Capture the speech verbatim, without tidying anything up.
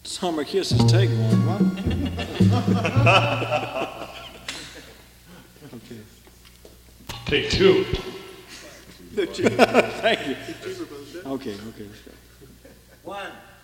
Summer kisses, take one. What? Okay. Take two. Thank you. Okay, okay, let's go. One.